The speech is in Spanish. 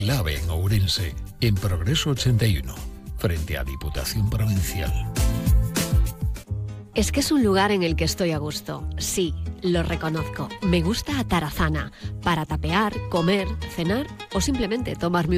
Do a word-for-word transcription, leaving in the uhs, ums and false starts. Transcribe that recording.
La AVE en Ourense, en Progreso ochenta y uno, frente a Diputación Provincial. Es que es un lugar en el que estoy a gusto. Sí, lo reconozco. Me gusta Atarazana, para tapear, comer, cenar o simplemente tomarme